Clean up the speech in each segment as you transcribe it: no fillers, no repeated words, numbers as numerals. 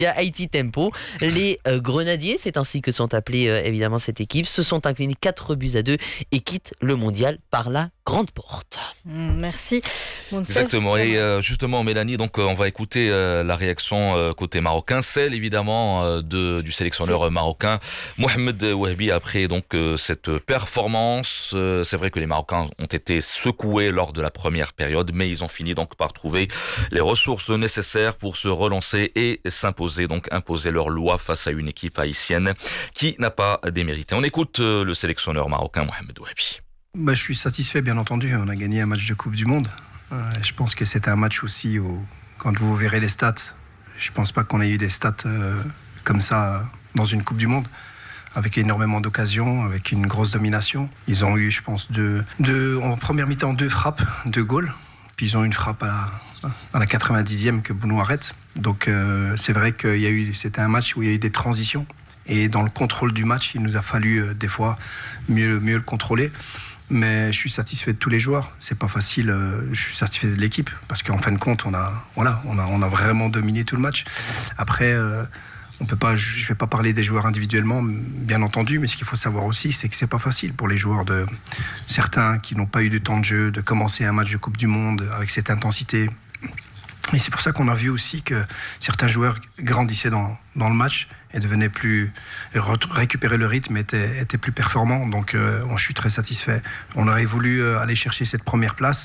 Haïti Tempo. Les Grenadiers, c'est ainsi que sont appelés évidemment cette équipe, se sont inclinés 4-2 et quittent le mondial par la grande porte. Merci. Exactement. Et justement, Mélanie, donc on va écouter la réaction côté marocain, celle évidemment du sélectionneur marocain Mohamed Wahbi après donc cette performance. C'est vrai que les Marocains ont été secoués lors de la première période, mais ils ont fini donc par trouver les ressources nécessaires pour se relancer et s'imposer, donc imposer leur loi face à une équipe haïtienne qui n'a pas démérité. On écoute le sélectionneur marocain Mohamed Wahbi. Je suis satisfait, bien entendu. On a gagné un match de Coupe du Monde. Je pense que c'était un match aussi où, quand vous verrez les stats, je pense pas qu'on ait eu des stats comme ça dans une Coupe du Monde, avec énormément d'occasions, avec une grosse domination. Ils ont eu, je pense, en première mi-temps, 2 frappes, 2 goals. Puis ils ont une frappe à la 90e que Bounou arrête. Donc c'est vrai que c'était un match où il y a eu des transitions. Et dans le contrôle du match, il nous a fallu des fois mieux le contrôler. Mais je suis satisfait de tous les joueurs. C'est pas facile. Je suis satisfait de l'équipe parce qu'en fin de compte, on a vraiment dominé tout le match. Après, je vais pas parler des joueurs individuellement, bien entendu, mais ce qu'il faut savoir aussi, c'est que c'est pas facile pour les joueurs certains qui n'ont pas eu de temps de jeu, de commencer un match de Coupe du Monde avec cette intensité. Et c'est pour ça qu'on a vu aussi que certains joueurs grandissaient dans le match et devenaient récupérer le rythme, étaient plus performants. Donc je suis très satisfait. On aurait voulu aller chercher cette première place.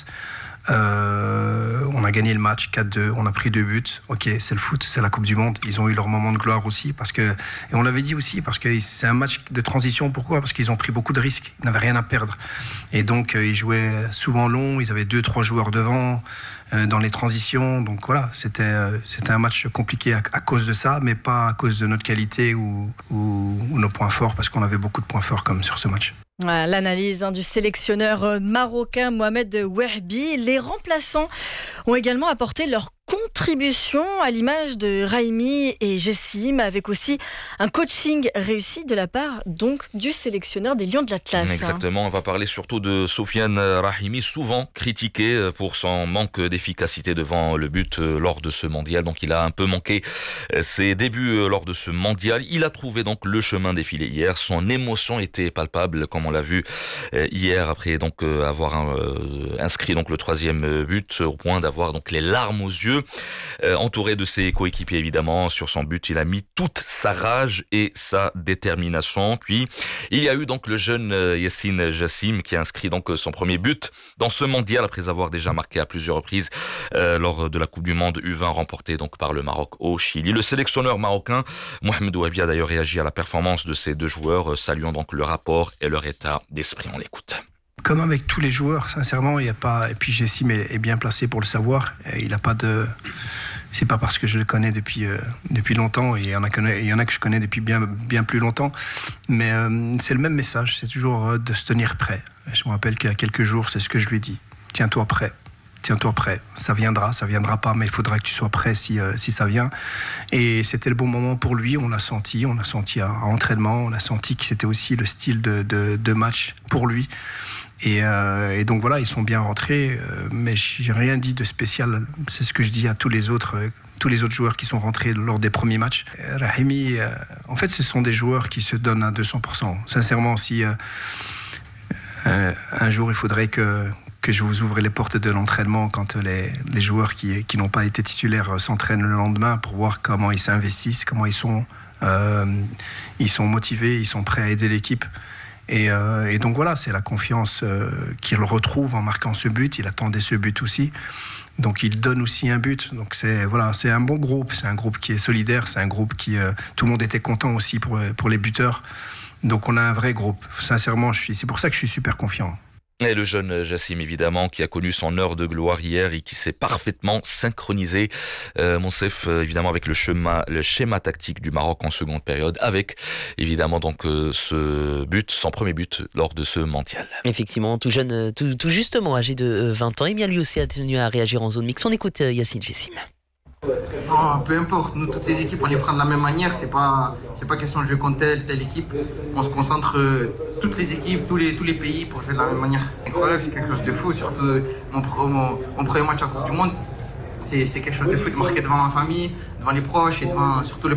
On a gagné le match 4-2, on a pris 2 buts. Ok, c'est le foot, c'est la Coupe du Monde. Ils ont eu leur moment de gloire aussi et on l'avait dit aussi parce que c'est un match de transition. Pourquoi ? Parce qu'ils ont pris beaucoup de risques, ils n'avaient rien à perdre. Et donc ils jouaient souvent long, ils avaient 2-3 joueurs devant dans les transitions. Donc voilà, c'était un match compliqué à cause de ça, mais pas à cause de notre qualité ou nos points forts, parce qu'on avait beaucoup de points forts comme sur ce match. L'analyse du sélectionneur marocain Mohamed Wahbi. Les remplaçants ont également apporté leur contribution à l'image de Raimi et Jessim, avec aussi un coaching réussi de la part donc du sélectionneur des Lions de l'Atlas. Exactement, on va parler surtout de Soufiane Rahimi, souvent critiqué pour son manque d'efficacité devant le but lors de ce mondial. Donc il a un peu manqué ses débuts lors de ce mondial. Il a trouvé donc le chemin défilé hier. Son émotion était palpable, comme on l'a vu hier, après donc avoir inscrit donc le 3e but, au point d'avoir donc les larmes aux yeux. Entouré de ses coéquipiers évidemment sur son but, il a mis toute sa rage et sa détermination. Puis il y a eu donc le jeune Yassine Jassim qui a inscrit donc son premier but dans ce mondial après avoir déjà marqué à plusieurs reprises lors de la Coupe du Monde U20 remportée donc par le Maroc au Chili. Le sélectionneur marocain Mohamed Wahbi a d'ailleurs réagi à la performance de ces 2 joueurs, saluant donc le rapport et leur état d'esprit. On l'écoute. Comme avec tous les joueurs, sincèrement, il y a pas. Et puis Jessim est bien placé pour le savoir. Il a pas de. C'est pas parce que je le connais depuis longtemps. Et il y en a que je connais depuis bien plus longtemps. Mais c'est le même message. C'est toujours de se tenir prêt. Je me rappelle qu'il y a quelques jours, c'est ce que je lui ai dit. Tiens-toi prêt. Ça viendra pas, mais il faudra que tu sois prêt si ça vient. Et c'était le bon moment pour lui. On l'a senti à entraînement. On a senti que c'était aussi le style de match pour lui. Et donc voilà, ils sont bien rentrés, mais j'ai rien dit de spécial. C'est ce que je dis à tous les autres joueurs qui sont rentrés lors des premiers matchs. Rahimi, en fait, ce sont des joueurs qui se donnent à 200%. Sincèrement, si un jour il faudrait que je vous ouvre les portes de l'entraînement quand les joueurs qui n'ont pas été titulaires s'entraînent le lendemain pour voir comment ils s'investissent, comment ils sont motivés, ils sont prêts à aider l'équipe. Et donc voilà, c'est la confiance qu'il retrouve en marquant ce but. Il attendait ce but aussi. Donc il donne aussi un but. Donc c'est un bon groupe. C'est un groupe qui est solidaire. C'est un groupe qui tout le monde était content aussi pour les buteurs. Donc on a un vrai groupe. Sincèrement, c'est pour ça que je suis super confiant. Et le jeune Jassim, évidemment, qui a connu son heure de gloire hier et qui s'est parfaitement synchronisé, Monsef, évidemment, avec le schéma tactique du Maroc en seconde période, avec, évidemment, donc, son premier but lors de ce mondial. Effectivement, tout jeune, tout justement âgé de 20 ans, et bien lui aussi a tenu à réagir en zone mixte. On écoute Yassine Jessim. Non, peu importe, nous toutes les équipes on les prend de la même manière, c'est pas question de jouer contre telle équipe, on se concentre toutes les équipes, tous les pays pour jouer de la même manière. Incroyable, c'est quelque chose de fou, surtout mon premier match en Coupe du Monde. C'est quelque chose de fou de marquer devant la famille, devant les proches et devant surtout le